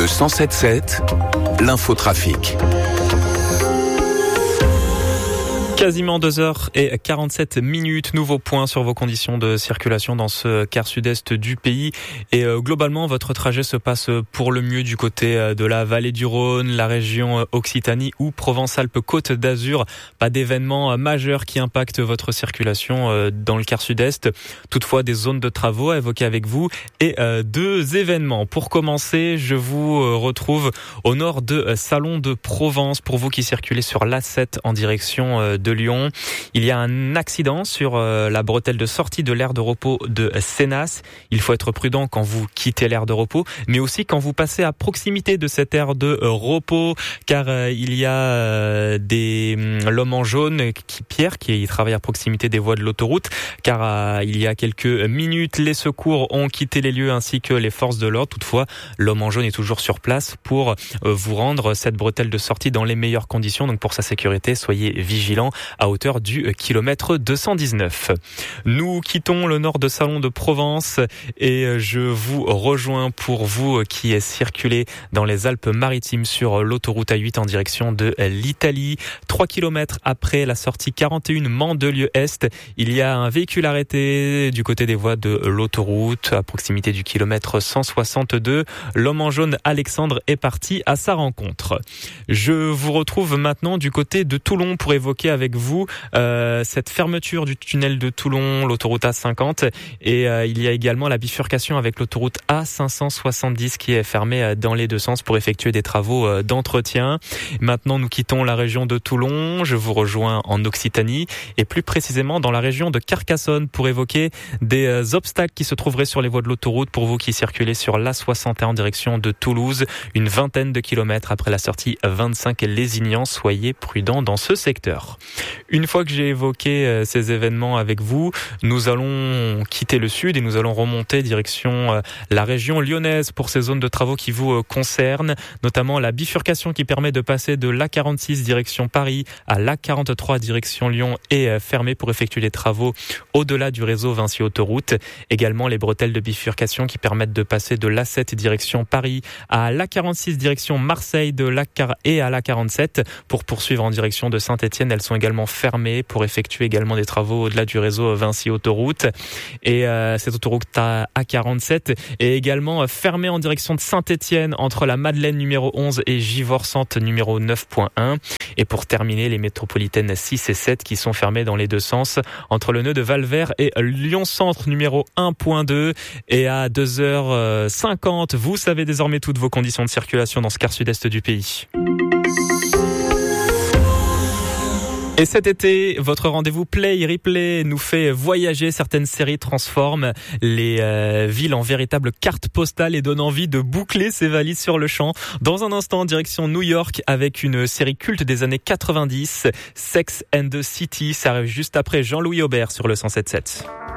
Le 107.7, l'infotrafic. Quasiment 2h47. Nouveau point sur vos conditions de circulation dans ce quart sud-est du pays. Et globalement, votre trajet se passe pour le mieux du côté de la vallée du Rhône, la région Occitanie ou Provence-Alpes-Côte d'Azur. Pas d'événements majeurs qui impactent votre circulation dans le quart sud-est. Toutefois, des zones de travaux à évoquer avec vous et deux événements. Pour commencer, je vous retrouve au nord de Salon de Provence pour vous qui circulez sur l'A7 en direction de Lyon. Il y a un accident sur la bretelle de sortie de l'aire de repos de Sénas. Il faut être prudent quand vous quittez l'aire de repos, mais aussi quand vous passez à proximité de cette aire de repos, car il y a l'homme en jaune, Pierre, qui travaille à proximité des voies de l'autoroute, car il y a quelques minutes, les secours ont quitté les lieux ainsi que les forces de l'ordre. Toutefois, l'homme en jaune est toujours sur place pour vous rendre cette bretelle de sortie dans les meilleures conditions. Donc pour sa sécurité, soyez vigilants à hauteur du kilomètre 219. Nous quittons le nord de Salon de Provence et je vous rejoins pour vous qui circulez dans les Alpes-Maritimes sur l'autoroute A8 en direction de l'Italie. 3 km après la sortie 41 Mandelieu-Est, il y a un véhicule arrêté du côté des voies de l'autoroute à proximité du kilomètre 162. L'homme en jaune Alexandre est parti à sa rencontre. Je vous retrouve maintenant du côté de Toulon pour évoquer avec vous cette fermeture du tunnel de Toulon, l'autoroute A50, et il y a également la bifurcation avec l'autoroute A570 qui est fermée dans les deux sens pour effectuer des travaux d'entretien. Maintenant, nous quittons la région de Toulon, je vous rejoins en Occitanie et plus précisément dans la région de Carcassonne pour évoquer des obstacles qui se trouveraient sur les voies de l'autoroute pour vous qui circulez sur l'A61 en direction de Toulouse, une vingtaine de kilomètres après la sortie 25 Lézignan. Soyez prudents dans ce secteur. Une fois que j'ai évoqué ces événements avec vous, nous allons quitter le sud et nous allons remonter direction la région lyonnaise pour ces zones de travaux qui vous concernent, notamment la bifurcation qui permet de passer de l'A46 direction Paris à l'A43 direction Lyon est fermée pour effectuer les travaux au-delà du réseau Vinci Autoroute. Également les bretelles de bifurcation qui permettent de passer de l'A7 direction Paris à l'A46 direction Marseille et à l'A47 pour poursuivre en direction de Saint-Étienne. Elles sont également fermées pour effectuer également des travaux au-delà du réseau Vinci Autoroute. Et cette autoroute A47 est également fermée en direction de Saint-Étienne entre la Madeleine numéro 11 et Givors-Centre numéro 9.1. Et pour terminer, les métropolitaines 6 et 7 qui sont fermées dans les deux sens entre le nœud de Valvert et Lyon-Centre numéro 1.2. Et à 2h50, vous savez désormais toutes vos conditions de circulation dans ce quart sud-est du pays. Et cet été, votre rendez-vous Play Replay nous fait voyager. Certaines séries transforment les villes en véritables cartes postales et donnent envie de boucler ses valises sur le champ. Dans un instant, direction New York avec une série culte des années 90, Sex and the City. Ça arrive juste après Jean-Louis Aubert sur le 107.7.